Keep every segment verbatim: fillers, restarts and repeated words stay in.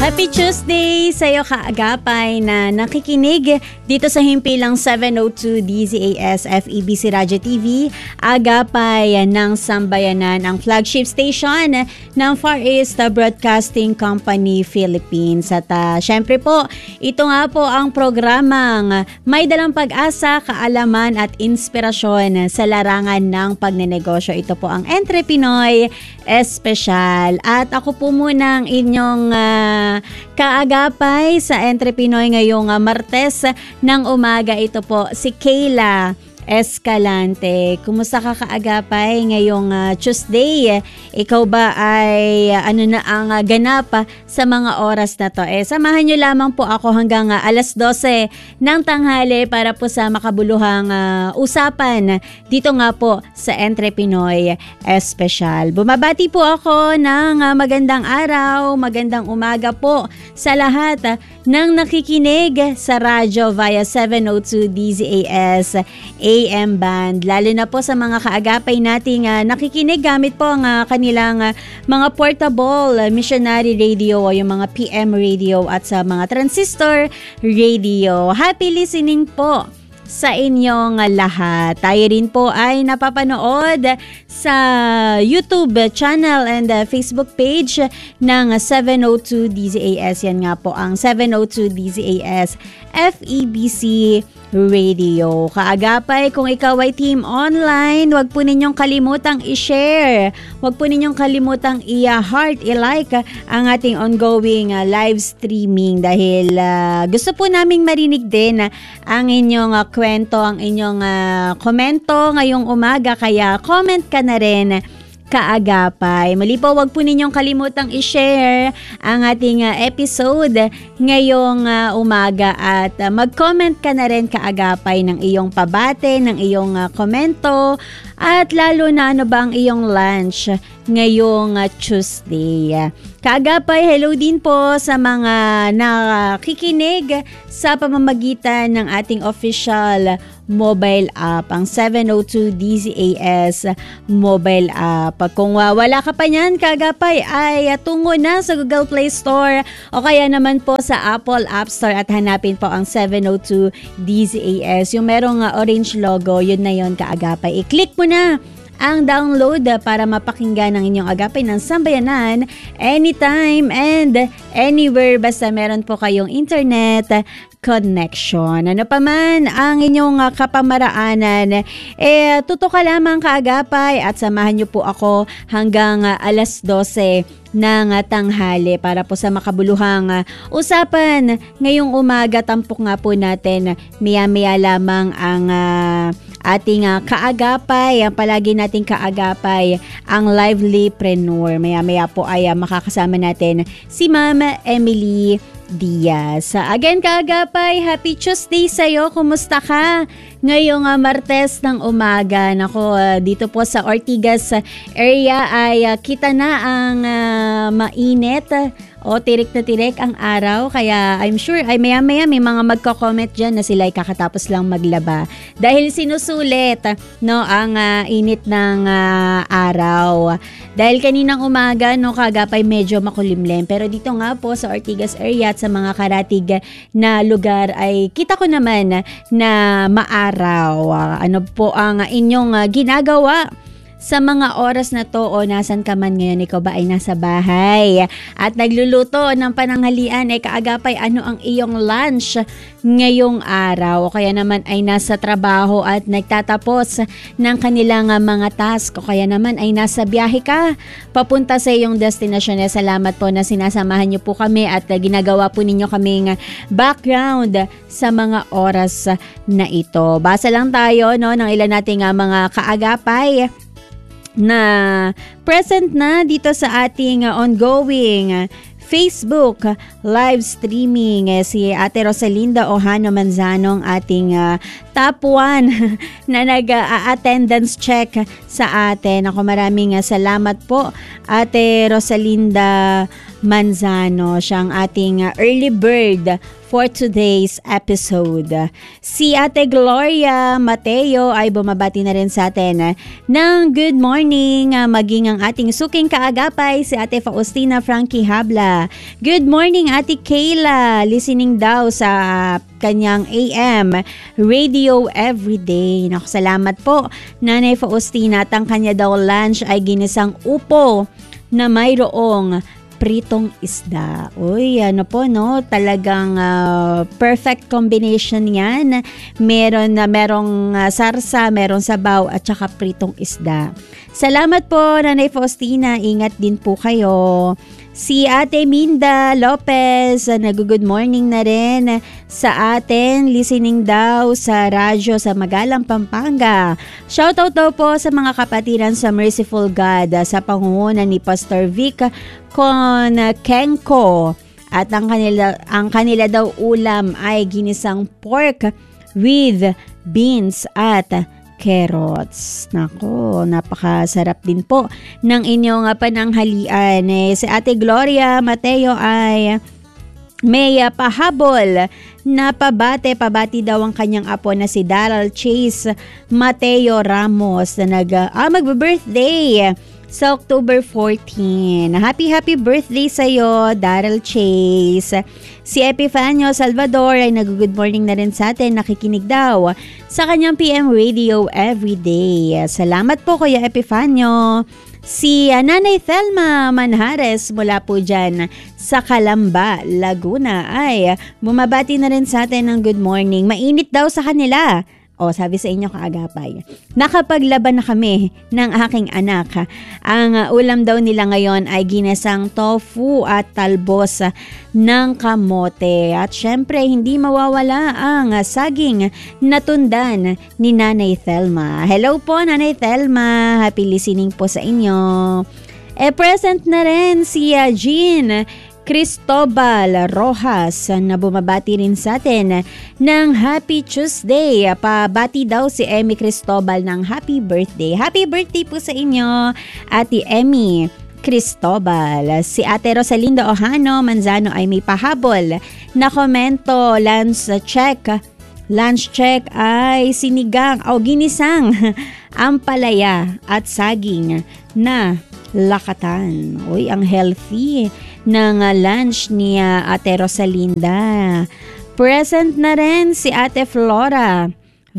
Happy Tuesday sa'yo kaagapay na nakikinig dito sa himpilang seven oh two D Z A S F E B C Radyo T V. Agapay ng Sambayanan, ang flagship station ng Far East Broadcasting Company Philippines. At uh, syempre po, ito nga po ang programang may dalang pag-asa, kaalaman at inspirasyon sa larangan ng pagnenegosyo. Ito po ang Entre Pinoy Espesyal. At ako po muna ang inyong uh, kaagapay sa Entre Pinoy ngayong uh, Martes ng umaga. Ito po si Kayla Escalante. Kumusta ka kaagapay ngayong uh, Tuesday? Ikaw ba ay uh, ano na ang uh, ganap uh, sa mga oras na to? Eh, samahan nyo lamang po ako hanggang uh, alas dose ng tanghali para po sa makabuluhang uh, usapan dito nga po sa Entre Pinoy Espesyal. Bumabati po ako ng uh, magandang araw, magandang umaga po sa lahat uh, ng nakikinig sa radyo via seven oh two D Z A S A M band, lalo na po sa mga kaagapay nating uh, nakikinig gamit po ang uh, kanilang uh, mga portable uh, missionary radio o yung mga P M radio at sa mga transistor radio. Happy listening po sa inyong lahat. Tayo rin po ay napapanood sa YouTube channel and uh, Facebook page ng seven oh two D Z A S. Yan nga po ang seven oh two D Z A S F E B C Radio. Kaagapay, kung ikaw ay team online, wag po ninyong kalimutang i-share. Wag po ninyong kalimutang i-heart, i-like ang ating ongoing uh, live streaming dahil uh, gusto po naming marinig din uh, ang inyong uh, kwento, ang inyong uh, komento ngayong umaga. Kaya comment ka na rin kaagapay. Muli po, wag po ninyong kalimutang i-share ang ating uh, episode ngayong uh, umaga at uh, mag-comment ka na rin kaagapay ng iyong pabate, ng iyong uh, komento at lalo na ano ba ang iyong lunch ngayong uh, Tuesday. Kaagapay, hello din po sa mga nakikinig sa pamamagitan ng ating official mobile app, ang seven oh two D Z A S mobile app. Kung uh, wala ka pa niyan, kaagapay, ay uh, tungo na sa Google Play Store o kaya naman po sa Apple App Store at hanapin po ang seven oh two D Z A S. Yung merong uh, orange logo, yun na yun kaagapay. I-click mo na ang download para mapakinggan ang inyong agapay ng Sambayanan anytime and anywhere basta meron po kayong internet connection. Ano pa man ang inyong uh, kapamaraanan, eh tutok ka lamang kaagapay at samahan niyo po ako hanggang uh, alas dose ng uh, tanghali para po sa makabuluhang uh, usapan ngayong umaga. Tampok nga po natin maya-maya lamang ang uh, ating uh, kaagapay, ang palagi nating kaagapay, ang Livelipreneur. Maya-maya po ay uh, makakasama natin si Ma'am Emily Diaz. Again, kaagapay, happy Tuesday sa'yo. Kumusta ka ngayong uh, Martes ng umaga? Nako, uh, dito po sa Ortigas area ay uh, kita na ang uh, mainit o tirik na tirik ang araw. Kaya I'm sure ay maya maya may mga magko-comment dyan na sila ay kakatapos lang maglaba. Dahil sinusulit no, ang uh, init ng uh, araw. Dahil kaninang umaga, no, kagapay medyo makulimlim. Pero dito nga po sa Ortigas area at sa mga karatig na lugar ay kita ko naman na maaraw. Uh, ano po ang inyong uh, ginagawa sa mga oras na to o nasan ka man ngayon? Ikaw ba ay nasa bahay at nagluluto ng pananghalian? Eh kaagapay, ano ang iyong lunch ngayong araw? O kaya naman ay nasa trabaho at nagtatapos ng kanilang mga task? O kaya naman ay nasa biyahe ka papunta sa iyong destinasyon? Eh, salamat po na sinasamahan niyo po kami at ginagawa po ninyo kaming background sa mga oras na ito. Basa lang tayo no, ng ilan nating mga kaagapay na present na dito sa ating uh, ongoing uh, Facebook uh, live streaming. Eh, si Ate Rosalinda Ohano Manzano, ating uh, top one na nag-attendance uh, check sa atin. Ako, maraming uh, salamat po Ate Rosalinda Manzano. Siya ang ating uh, early bird for today's episode. Si Ate Gloria Mateo ay bumabati na rin sa atin uh, ng good morning, uh, maging ang ating suking kaagapay si Ate Faustina Frankie Habla. Good morning Ate Kayla, listening daw sa uh, kanyang A M radio everyday. Naku, salamat po Nanay Faustina. At ang kanya daw lunch ay ginisang upo na mayroong pritong isda. Uy, ano po, no? Talagang uh, perfect combination yan. Meron na uh, merong uh, sarsa, merong sabaw at saka pritong isda. Salamat po, Nanay Faustina. Ingat din po kayo. Si Ate Minda Lopez, uh, nag-good morning na rin sa atin. Listening daw sa radyo sa Magalang, Pampanga. Shoutout daw po sa mga kapatiran sa Merciful God uh, sa pangunguna ni Pastor Vic Con Kenko. At ang kanila, ang kanila daw ulam ay ginisang pork with beans at carrots. Nako, napakasarap din po ng inyong pananghalian. Eh, si Ate Gloria Mateo ay may uh, pahabol na pabate. Pabati daw ang kanyang apo na si Daryl Chase Mateo Ramos na nag, uh, ah, magbe-birthday sa October fourteen. Happy happy birthday sa'yo, Daryl Chase. Si Epifanio Salvador ay nag-good morning na rin sa atin. Nakikinig daw sa kanyang P M radio everyday. Salamat po Kuya Epifanio. Si uh, Nanay Thelma Manhares mula po dyan sa Calamba, Laguna ay bumabati na rin sa atin ng good morning. Mainit daw sa kanila. O, sabi sa inyo kaagapay, nakapaglaban na kami ng aking anak. Ang uh, ulam daw nila ngayon ay ginisang tofu at talbos ng kamote. At syempre, hindi mawawala ang uh, saging na tundan ni Nanay Thelma. Hello po, Nanay Thelma. Happy listening po sa inyo. E present na rin si uh, Jean Cristobal Rojas na bumabati rin sa atin ng Happy Tuesday. Pabati daw si Emmy Cristobal ng happy birthday. Happy birthday po sa inyo, Ate Emmy Cristobal. Si Ate Rosalinda Ohano Manzano ay may pahabol na komento. Lunch check. Lunch check ay sinigang o ginisang ampalaya at saging na lakatan. Uy, ang healthy ng uh, lunch ni uh, Ate Rosalinda. Present na rin si Ate Flora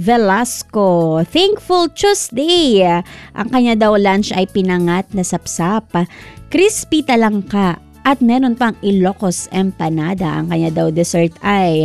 Velasco. Thankful Tuesday. Ang kanya daw lunch ay pinangat na sapsap, crispy talangka at meron pang Ilocos empanada. Ang kanya daw dessert ay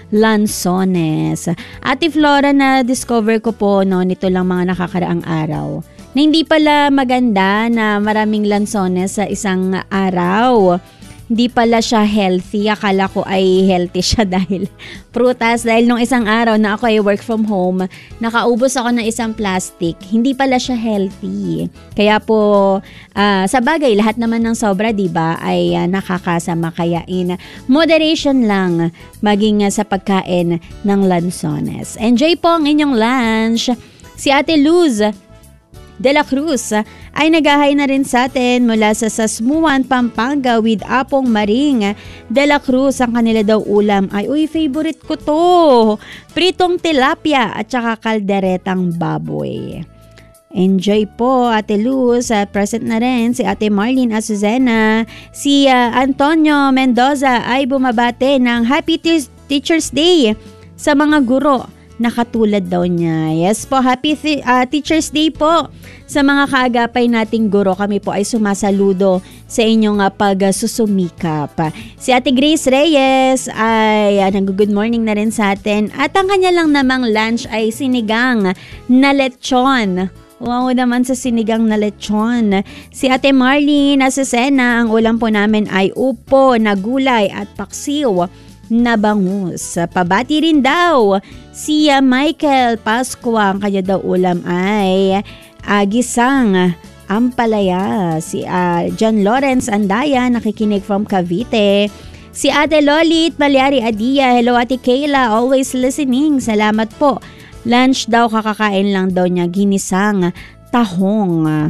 lanzones. Ate Flora, na discover ko po no nito lang mga nakakaraang araw na hindi pala maganda na maraming lanzones sa isang araw. Hindi pala siya healthy. Akala ko ay healthy siya dahil prutas. Dahil nung isang araw na ako ay work from home, nakaubos ako ng isang plastic. Hindi pala siya healthy. Kaya po, uh, sa bagay, lahat naman ng sobra, diba, ay uh, nakakasama. Kaya in moderation lang maging uh, sa pagkain ng lanzones. Enjoy po ang inyong lunch. Si Ate Luz De La Cruz ay nagahay na rin sa atin mula sa Sasmuan, Pampanga with Apong Maring De La Cruz. Ang kanila daw ulam ay, uy, favorite ko to, pritong tilapia at saka kalderetang baboy. Enjoy po, Ate Luz. Uh, present na rin si Ate Marlene Azucena. Si uh, Antonio Mendoza ay bumabate ng Happy Teacher's Day sa mga guro na katulad daw niya. Yes po, happy th- uh, Teacher's Day po sa mga kaagapay nating guro. Kami po ay sumasaludo sa inyong uh, pagsusumikap. Si Ate Grace Reyes ay uh, nag-good morning na rin sa atin. At ang kanya lang namang lunch ay sinigang na lechon. Wow naman sa sinigang na lechon. Si Ate Marlene Azucena, ang ulam po namin ay upo na gulay at paksiw na bangus. Pabati rin daw si uh, Michael Pascua. Ang kanya daw ulam ay uh, gisang ampalaya. Si uh, John Lawrence Andaya, nakikinig from Cavite. Si Ate Lolit Malyari Adia. Hello Ate Kayla, always listening. Salamat po. Lunch daw, kakakain lang daw niya, ginisang tahong.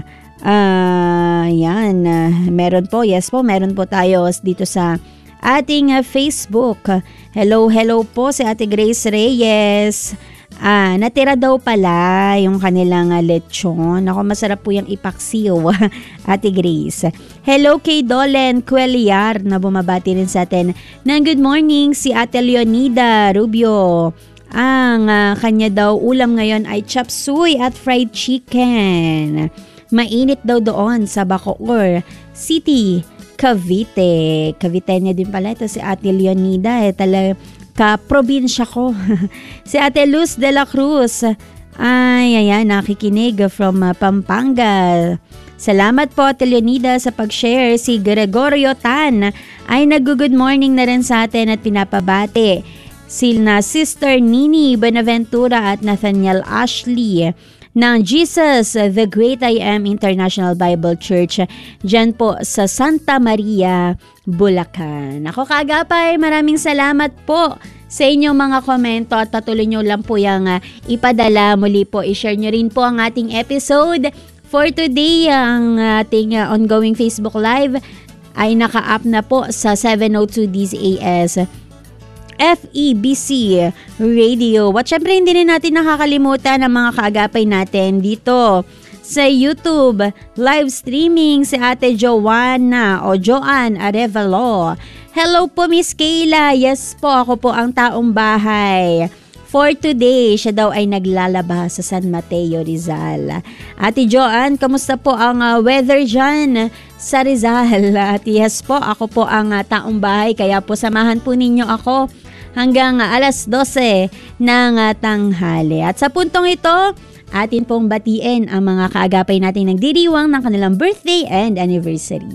Ah, yan. ah, meron po, yes po, meron po tayo dito sa ating ah, Facebook. Hello, hello po si Ate Grace Reyes. Ah, natira daw pala yung kanilang ah, lechon. Ako, masarap po yung ipaksiw, Ate Grace. Hello kay Dolen Cuellar na bumabati rin sa atin ng good morning, si Ate Leonida Rubio. Ang ah, kanya daw ulam ngayon ay chop suey at fried chicken. Mainit daw doon sa Bacoor City, Cavite. Caviteña din pala ito si Ate Leonida. Eh, talaga ka-probinsya ko. Si Ate Luz de la Cruz. Ay, ayan, nakikinig from uh, Pampanga. Salamat po Ate Leonida sa pag-share. Si Gregorio Tan ay nag-good morning na rin sa atin at pinapabati. Sina Sister Nini Benaventura at Nathaniel Ashley ng Jesus the Great I Am International Bible Church dyan po sa Santa Maria, Bulacan. Ako kaagapay, maraming salamat po sa inyong mga komento at patuloy nyo lang po yung uh, ipadala. Muli po, i-share nyo rin po ang ating episode for today. Ang ating uh, ongoing Facebook Live ay naka-up na po sa seven oh two D Z A S F E B C Radio. At syempre hindi rin natin nakakalimutan ang mga kaagapay natin dito sa YouTube live streaming si Ate Joanna o Joanne Arevalo. Hello po Miss Kayla. Yes po, ako po ang taong bahay. For today, siya daw ay naglalaba sa San Mateo, Rizal. Ate Joanne, kamusta po ang uh, weather dyan sa Rizal? At yes po, ako po ang uh, taong bahay, kaya po samahan po ninyo ako hanggang uh, alas dose ng uh, tanghali. At sa puntong ito, atin pong batiin ang mga kaagapay nating nagdiriwang ng kanilang birthday and anniversary.